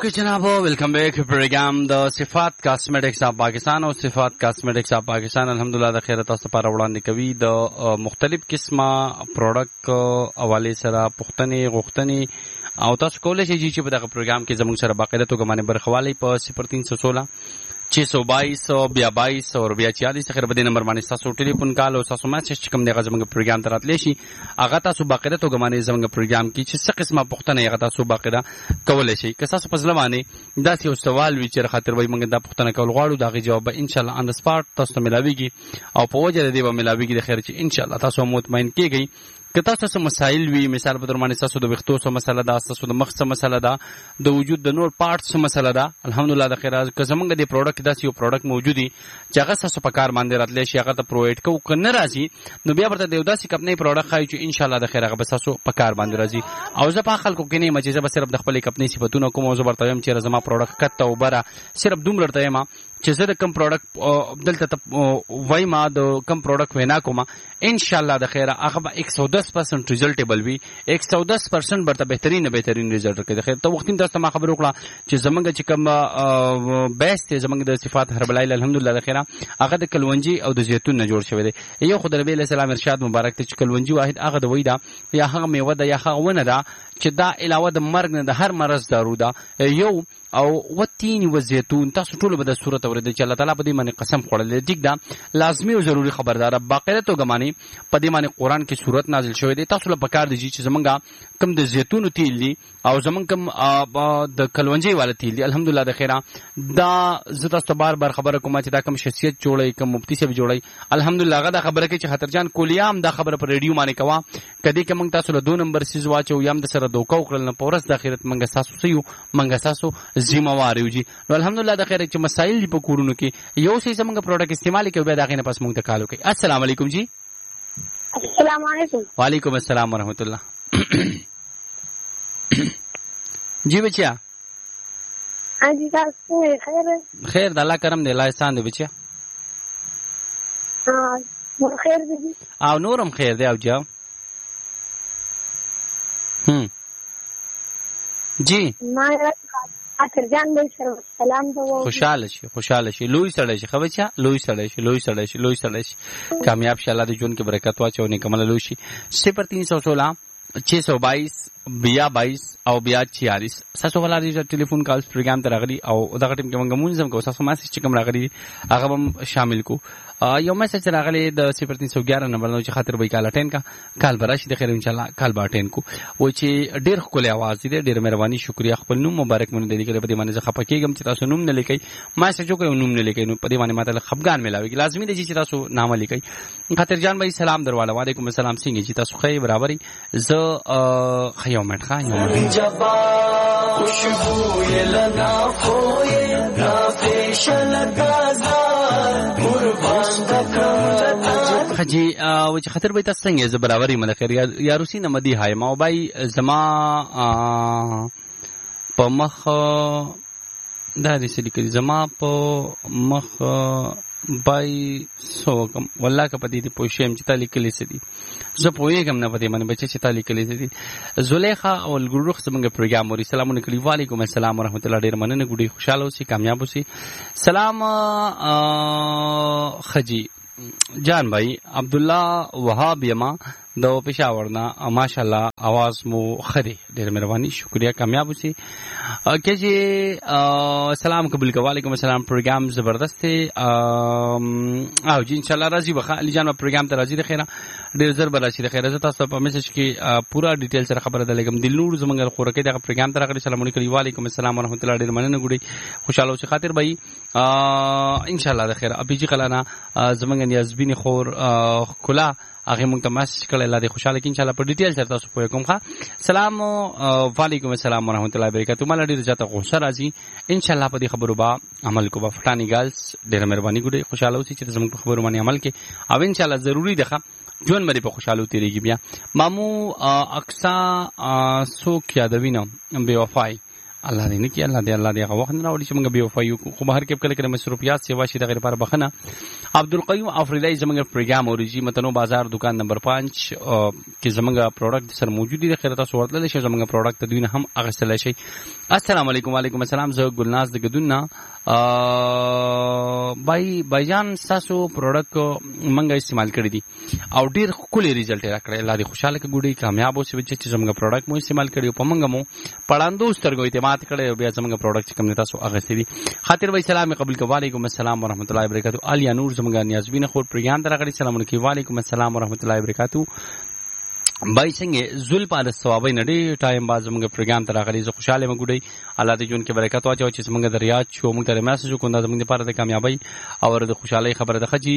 اوکے جناب ویلکم بیک پروګرام د صفات کاسمیټکس اف پاکستان او صفات کاسمیټکس اف پاکستان الحمدلله د خیرات تاسو لپاره وړاندې کوي د مختلف قسمه پروډکټ حواله سره پښتني غوښتني او تاسو کولای شئ چې په دغه پروګرام کې زموږ سره باقاعده توګه باندې برخوالی په 0316 622 اور 42 خیر بده نمبر باندې تاسو ټلیفون کال او تاسو میسج کوم دغه زموږ پروګرام ته راتلی شي هغه تاسو باقاعده توګه باندې زموږ پروګرام کې چې څه قسمه پښتنه هغه تاسو باقاعده کولای شئ که تاسو په ځلوانه داسې یو سوال وی چې خاطر وای موږ د پښتنه کول غواړو دا غي جواب ان شاء الله ان د سپاټ تاسو ته ملاويږي او په وجه دې به ملاويږي د خیر چې ان شاء الله تاسو مطمئن کیږئ که تاسو څه مسائل وي مثال په درمانه تاسو د وختو څه مسله ده تاسو د مخ څه مسله ده د وجود د نور پارټس څه مسله ده الحمدلله د خیر که زمونږ د پروډکټ داسې یو پروډکټ موجودي چې هغه تاسو په کار باندې راتلی شي هغه ته پرووایډ کوو که نه راځي نو بیا ورته د یو داسې کمپنۍ پروډکټ ښایي چې ان شاء الله د خیر هغه به تاسو په کار باندې راځي او زه په خلکو کې نه یم چې زه به صرف د خپلې کمپنۍ صفتونه کوم او زه ورته وایم چې زما پروډکټ کته او بره صرف دومره ورته یم چې زه د کم پروډکټ دلته وایم د کم پروډکټ وینا کوم ان شاء الله د خیر هغه به 110% ریزلټیبل وي 110% برته بهترین ریزلټ ورکړي د خیر ته وختین تاسو ما خبر وکړه چې زمونږ چې کوم بیسټ زمونږ د صفات هربلایل الحمدلله د خیر هغه د کلونجي او د زیتون نه جوړ شوی دی یو خدای نبی علیہ السلام ارشاد مبارک ته چې کلونجي واحد هغه د وای دا یا هغه میوه ده یا هغه ونه ده چې دا علاوه د مرګ نه د هر مرض دارو ده یو او وتین و زیتون تاسو ټول به د صورت اورید چې الله تعالی په دې باندې قسم خوړل دی دا لازمی او ضروری خبردار باقاعده توګه معنی په دې باندې قران کې صورت نازل شوی دی تاسو له پکار دی چې زمونږه کم د زیتون تیل دی او زمونږ کم د کلونجي والا تیل دی الحمدلله د خیره دا زه تاسو بار خبره کوم چې دا کم شخصیت جوړي کم مفتی سے جوړي الحمدلله هغه دا خبره کې چې خطرجان کولیام دا خبره پر ریډیو باندې کوا کدی کې موږ تاسو له 2 نمبر سیز واچو یم د سره دوکا وکړل نه پورس د اخرت موږ تاسو سيو موږ تاسو ذمہوار یو جی نو الحمدلله د خیر چې مسائل دی په کورونو کې یو څه زموږ پروډکټ استعمال کوي بیا دا غینه پس موږ ته کال وکړي السلام علیکم جی السلام علیکم وعلیکم السلام ورحمۃ اللہ جی بچیا ہاں جی تاسو خیر خیر د الله کرم دی الله احسان دی بچیا ها خیر دی او نورم خیر دی او جاو جی ما اترجان دې سره سلام ته خوشاله شي لوی سړی شي خو بچا لوی سړی شي کامیاب شي الله دې جون کې برکت واچو نه کمل لوی شي 0316 622 22 او 46 تاسو ولادي چې ټلیفون کالز پروګرام ته راغلي او دغه ټیم کې موږ مونږ کوم تاسو میسج چې کوم راغلي هغه هم شامل کو یو میسج راغلی د 0311 نمبر نو چې خاطر وای کال اٹین کا کال براشي د خیر ان شاء الله کال با اٹین کو و چې ډیر خپل आवाज دې ډیر مهرباني شکریا خپل نوم مبارک مونږ دې کړې په دې باندې زه خپکیږم چې تاسو نوم نه لیکي میسج وکړو نوم نه لیکي نو په دې باندې ماته خفګان ملاوي لازمي دي چې تاسو نام لیکي خاطر جان بھائی سلام درواله وعلیکم السلام څنګه چې تاسو خیر برابرۍ ز خیو مټ خا جبا خوشبوی لگا خوی نافیشن گازار قربان دکا خجی و چې خطر به تاسو څنګه ز برابرۍ مده خیر یا روسی نه مدي هاي ما بای زما په مخ دا دې سړي کې زما په مخ بای سو کوم والله که پدې دې پوښیم چې تالي کلی سدي زه پوېږم نه پدې باندې بچي چې تالي کلی سدي زلیخا او الګروخ څنګه پروګرام وري سلام علیکم وعلیکم السلام ورحمت الله ډیر مننه ګډي خوشاله اوسئ کامیاب اوسئ سلام خجی جان بھائی عبدالله وهاب یما د پېښور نه ماشاءالله आवाज مو خري ډېر مهرباني شکریا کامیاب اوسئ کې چې سلام قبول کوم وعلیکم السلام پروګرام زبردست او جی ان شاء الله راځي وخه علي جان په پروګرام ته راځي د خیره ډېر زر براشي د خیره زه تاسو په میسج کې پورا ډیټیل سره خبره درلګم د نور زمنګل خورکې د پروګرام ته راغلي سلام علیکم وعلیکم السلام ورحمت الله ډېر مننه ګډي خوشاله اوسئ خاطر بھائی ان شاء الله د خیره ابي جی کلانا زمنګ نیازبین خور کلا هغه مونږ ته مسج کړل الله دې خوشاله کړي ان شاء الله په ډیټیل سره تاسو پوهه کوم ښه سلام وعلیکم السلام ورحمت الله وبرکاته مال ډیر زیاته غوسه راځي ان شاء الله په دې خبرو با عمل کو با فټانی ګالز ډیر مهرباني ګډي خوشاله اوسئ چې زموږ په خبرو باندې عمل کې او ان شاء الله ضروری ده جون مری په خوشاله تیریږي بیا مامو اقصا سو کیا دوینه بے وفای الله دې نه کی الله دې هغه وخت نه راوړي چې موږ بیا وفایو خو بهر کې کله کله مصروفیات سیوا شي دغه لپاره بخنه. عبدالقیوم افریدی زموږ پروګرام اوريجي متنو بازار دکان نمبر 5 کې زموږ پروډکټ سره موجود دي. خیرت تاسو ورتل شي زموږ پروډکټ ته دوی نه هم اغستل شي. السلام علیکم. وعلیکم السلام. زه ګلناز د ګدونا بایجان تاسو پروډکټ منګه استعمال کړی دي او ډیر کولې ریزلټ راکړی. الله دې خوشاله کړي کامیاب اوسې چې زموږ پروډکټ مو استعمال کړی او په منګه مو پړاندو سترګو اعتماد کړی او بیا زموږ پروډکټ کوم نه تاسو اغستې دي. خاطر وای سلام قبول کو. وعلیکم السلام ورحمۃ اللہ وبرکاتہ. الیا نور زموږ نیازبین خور پریان درغړي سلام علیکم. وعلیکم السلام ورحمۃ اللہ وبرکاتہ. بای څنګه زول په ثوابای نډي ټایم باز موږ پروګرام ته راغلي. زه خوشاله مګوډي الله دې جون کې برکت واچو چې موږ د ریاض شو موږ ته میسج کو دا موږ لپاره د کامیابی او د خوشحالي خبره ده خجی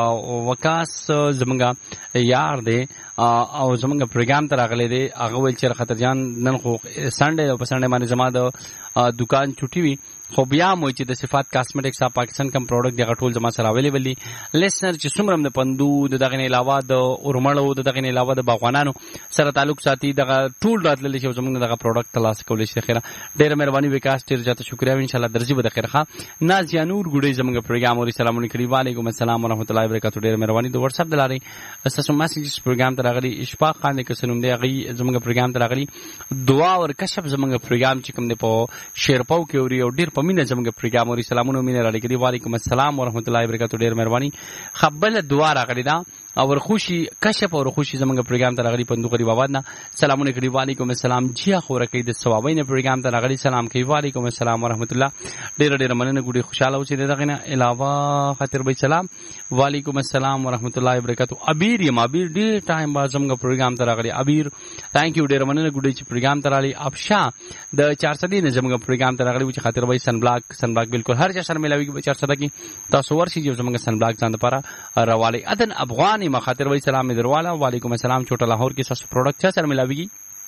وکاس زمونږ یار دی او زمونږ پروګرام ته راغلي دی. هغه ول چې خطر جان نن خو سنډه او په سنډه باندې زما د دکان چټي وی خو بیا مو چې د صفات کاسمیټکس اپ پاکستان کم پروډکټ د غټول زما سره اویلیبل دي. لیسنر چې څومره د پندو دغه نه علاوه د اورمړو دغه نه علاوه د باغوانانو سره تعلق ساتي دغه ټول راتلل شي زموږ دغه پروډکټ تلاش کولای شي. خیره ډېر مهرباني وکاس ډېر زیاته شکریا ان شاء الله درځي به د خیر ښه. ناز جانور ګډي زموږ پروګرام اوري سلام علیکم. وعلیکم السلام ورحمۃ اللہ وبرکاتہ. ډېر مهرباني د واتس اپ دلاري تاسو میسجز پروګرام ته راغلي. اشفاق خان کې سنوم دی غي زموږ پروګرام ته راغلي. دعا او کشف زموږ پروګرام چې کوم دی په شیرپاو کې اوري او ډېر پمینه زموږ پروګرام اوري سلامونه مینه را لګي. وعلیکم السلام ورحمۃ اللہ وبرکاتہ. ډېر مهرباني خپل دعا راغلي دا او خوشي کشف او خوشي زموږ پروګرام ته راغلي پندو غریب آباد نه سلامونه کړي. وعلیکم السلام. جیا خو راکې د ثوابین پروګرام ته راغلي سلام کوي. وعلیکم السلام ورحمۃ اللہ. ډېر مننه ګډي خوشاله اوسې دغه نه علاوه خاطر به سلام. وعلیکم السلام ورحمۃ اللہ وبرکاتہ. ابیر یم ابیر ډېر ټایم باز زموږ پروګرام ته راغلي. ابیر ثانک یو ډېر مننه ګډي چې پروګرام ته راغلي. افشا د 400 نه زموږ پروګرام ته راغلي چې خاطر به سن بلاک بالکل هر چا سره ملاوي 400 کې تاسو ورشي چې زموږ سن بلاک ځان لپاره راوالي. اذن افغاني مخاطر وای سلام درواله. وعلیکم السلام. چوټا لاهور کې تاسو پروډکټ چا سره ملاويږي؟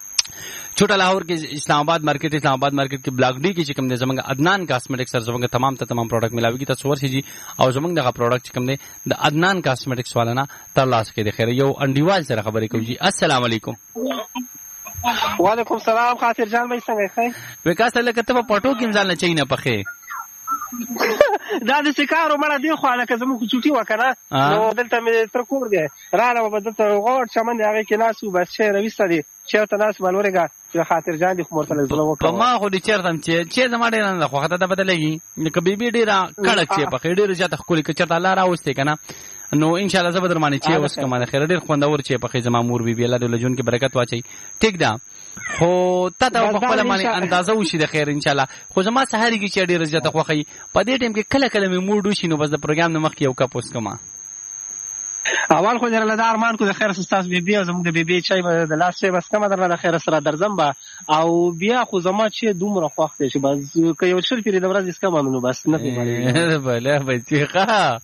چوټا لاهور کې اسلام آباد مارکیټ کې بلاک ډی کې چې کوم دي زموږ عدنان کاسمیټکس سره زموږ تمام پروډکټ ملاويږي. تاسو ورشي او زموږ دغه پروډکټ چې کوم دي د عدنان کاسمیټکس والنا ترلاس کې د خیر یو انډیوال سره خبرې کوي. السلام علیکم. وعلیکم السلام. خاطر جان مې څنګه ښه وکاس له کته پټو کې ځان نه چینه پخې دا د سکارو مړه دی خو لکه زموږ چوټي وکنه نو دلته مې تر کور دی رااله به دلته غوړ چمن دی هغه کې ناسو بس چې رويسته دی چېرته ناس بلورګه چې خاطر جان دی خو مرتله زله وکړه ما خو دې چیرته چې زما ډېر نه خو خاطر ته بدلېږي لکه بیبي ډېره کړک چې په ډېر زیات خولي کې چرته الله راوستي کنه نو ان شاء الله زه بدر باندې چې اوس کومه خیر ډېر خوندور چې په خې زما مور بیبي الله دې لجون کې برکت واچي. ټیک ده خو ته په خپل باندې اندازه وشي د خیر ان شاء الله. خو زما سحری کې چې ډېر زیات خوخی په دې ټیم کې کله کله مې موډ وشي نو بس د پروګرام نه مخکې یو کپ اوس کومه اول خو درله د ارمان کو د خیر استاد بیبي او زموږ د بیبي چای د لاس شي بس کومه درله د خیر سره درځم با او بیا خو زما چې دومره خوښ دي چې بس که یو شل پیری د ورځې اسکه مانو بس نه پیږي بله بچیخه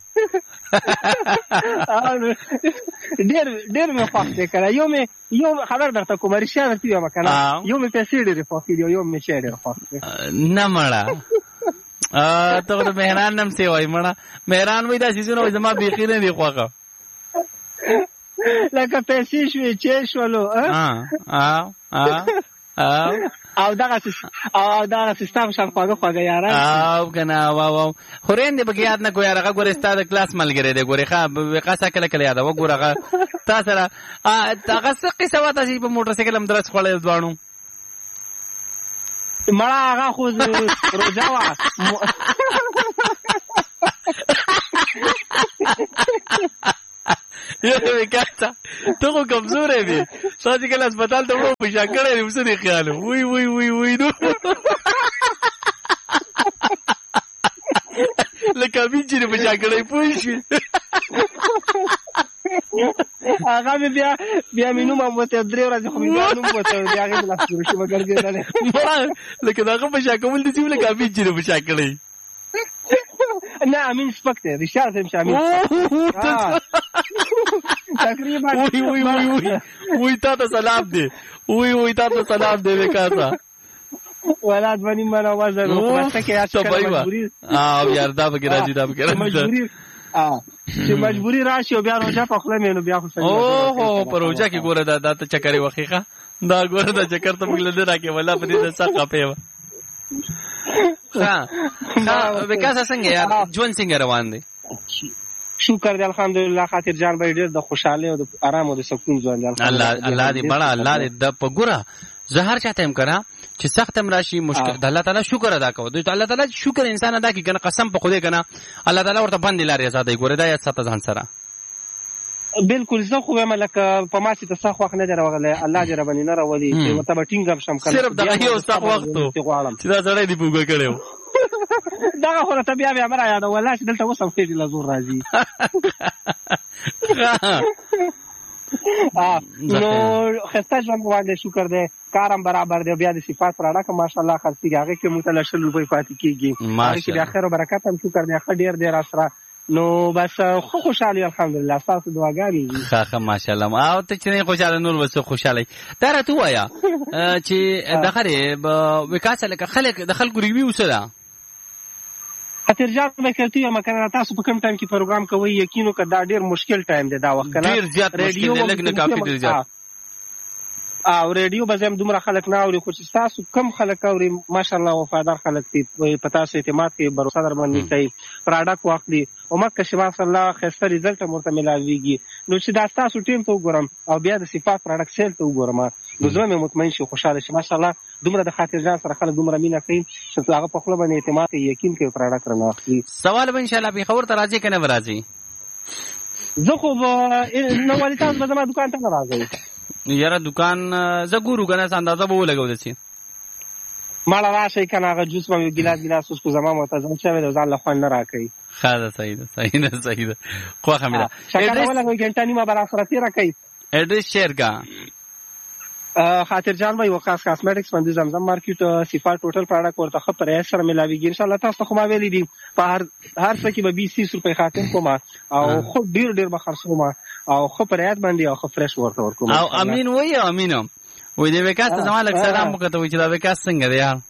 ډېر مې خوښ دي کړه یو خبر درته کوم رښتیا درته یم کنه یو مې پیسې ډېر خوښ دي یو مې چې ډېر خوښ دي نه مړه ته د مهران نم سی وای مړه مهران وای دا سيزونه زما بيخي نه دی خوخه لکه پیسې شوې چې شولو او دغه سیستم شان خواږه یاران او کنه واو خورین دې بګی یاد نه کوی هغه ګور استاد کلاس ملګری دی ګورې ښه وقاسه کله کله یاد وګورغه تاسو را هغه څه قصه وته چې په موټر سایکل هم درس خولې ځوانو مړه هغه خو روزه وا یو وکاته ته خو کمزورې دي ساتي کله هسپتال ته وړو په شاکړې دې وسه دې خیال وی نو لکه بيچې په شاکړې پوي شي هغه بیا مینو ما مته درې ورځې خو مینو نو پته دی هغه لا شروع شو ګرځېدل لکه دا خو په شاکول دي چې لکه بيچې په شاکړې نه امین سپکته رشاد هم شامل تقریبا وی تا سلام دی وی تا سلام دی وکاسا ولادت باندې مانه وازه نو پاتې کې اچھا مجبوری یار دا به راځي دا به مجبوری چې مجبوری راشي او بیا روزه په خپل مینو بیا خو اوه پروژه کې ګوره دا ته چکرې وخیخه دا ګوره دا چکر ته موږ لده راکې ولا په دې څه خپه وکاسه څنګه یار ژوند څنګه روان دی؟ شکر دی الحمدلله. خاطر جان به ډېر د خوشحالۍ او د آرام او د سکون ژوند دی. الله دې بڑا الله دې د په ګوره زه هر چاته هم کرا چې سخت هم راشي مشکل د الله تعالی شکر ادا کوو. د الله تعالی شکر انسان ادا کوي کنه قسم په خدای کنه الله تعالی ورته باندې لاري آزادې ګوره دا یاد ساته ځان سره. بالکل زه خو وایم لکه په ما چې تاسو وخت نه دروغله الله دې ربني نه راولي چې ورته به ټینګ شم کنه صرف دغه یو څه وخت چې دا سړی دی پوګه کړو دا خو ته بیا مرا یاد ولا چې دلته وسم فېدی لزور راځي. نو خسته ژوند باندې شکر دې کارم برابر دی بیا د صفات پراډه ماشاءالله خرڅي هغه کې متل شل روپۍ پاتې کیږي چې د اخر برکت هم شکر دې ډېر ډېر اسره. نو بس خو خوشحالي الحمدلله تاسو دعاګانې ښه ماشاءالله. او ته چې نه خوشاله نور وسه خوشحالي دا راته وایا چې دغه وکاس لکه خلک د خلکو ریویو سره خاطر جان به کوي مکه تاسو په کوم ټایم کې پروګرام کوي یقینو که دا ډیر مشکل ټایم دی دا وخت کنه ډیر زیات مشکل دی لګنه کافي ډیر زیات او ریډیو به زم دومره خلک نه اوري خو چې تاسو کم خلک اوري ماشاءالله وفادار خلک دي په تاسو اعتماد کوي باور در باندې کوي پراډکټ واخلي او مکه شما صلی الله خسته رزلټ مرته ملاويږي. نو چې دا تاسو ټیم ته وګورم او بیا د صفات پراډکټ سیل ته وګورم نو زه مې مطمئن شم خوشاله شم ماشاءالله دومره د خاطر جان سره خلک دومره مینا کوي چې هغه په خپل باندې اعتماد کوي یقین کوي پراډکټ رانه اخلي. سوال به ان شاء الله به خبر ته راځي کنه راځي زه خو نو ولې تاسو به زما دکان ته راځي یاره دکان زه ګورو کنه اندازه به ولګو دسی مالا راشي کنه هغه جوس مې ګلاس اوس کو زما متزم شوی د ځان له خوان نه راکې خاله صحیح ده خو خمیده شکر ولا ګنټه نیمه برا سره تیر کوي ایڈریس شیر کا خاطر جان بھائی وقاص کاسمیټکس باندې زمزم مارکیټ صفات ټوټل پروډکټ ورته خپل پرایس سره ملاويږي ان شاء الله تاسو خو ما ویلې دي په هر څه کې به 20 روپۍ خاطر کوم او خو ډیر به خرڅوم او خو پرایس باندې او خو فرش ورته ورکوم او امین وای امینم وای دی وکاس ته زمالک سلام وکړه وای چې دا وکاس څنګه دی یار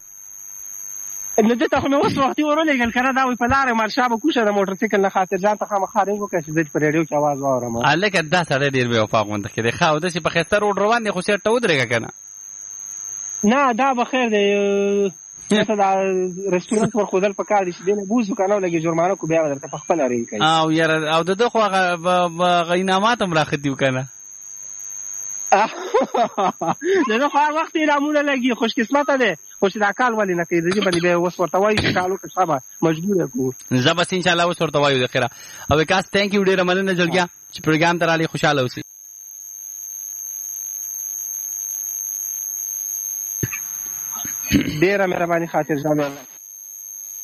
نو دته خو مې اوس وختي ورولېږل کنه دا وای په لارې مارشابه کوشه د موټر سایکل نه خاطر ځان ته خامخارنګ وکړه چې د ریډیو کې आवाज واورم الکه دا سره ډیر به وفاق مونږ کې دی خاو د سی په خسته روډ روان دی خو سیټ ته ودرېګه کنه نه دا بخیر دی ته دا رستورانت ور خودل پکار دي چې دنه بوزو کنه لګي جرمانه کو بیا درته په خپل لري کوي او یار او دغه خو غینامات هم راخدیو کنه دغه خو وخت رامونه لګي خوش قسمت ده خوش دا کال ولې نه کوي دغه باندې به وس ورته وایي چې کالو کې صاحب مجبور کو زبس ان شاء الله وس ورته وایي د خیره او وکاس ثانک یو ډیر مننه جوړګیا چې پروګرام تر علي خوشاله اوسئ ډیره مهرباني خاطر جان